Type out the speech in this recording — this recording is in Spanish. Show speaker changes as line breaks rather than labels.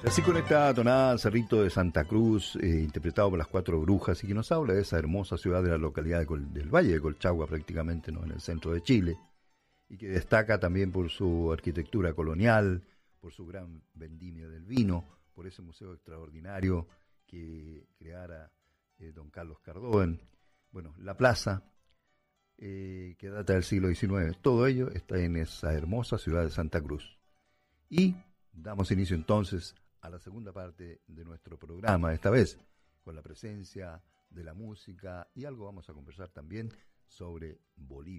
Así con esta tonada Cerrito de Santa Cruz, interpretado por las Cuatro Brujas, y que nos habla de esa hermosa ciudad de la localidad del Valle de Colchagua, prácticamente, ¿no?, en el centro de Chile, y que destaca también por su arquitectura colonial, por su gran vendimia del vino, por ese museo extraordinario que creara don Carlos Cardón. Bueno, la plaza, que data del siglo XIX, todo ello está en esa hermosa ciudad de Santa Cruz. Y damos inicio entonces a la segunda parte de nuestro programa, esta vez con la presencia de la música, y algo vamos a conversar también sobre Bolivia.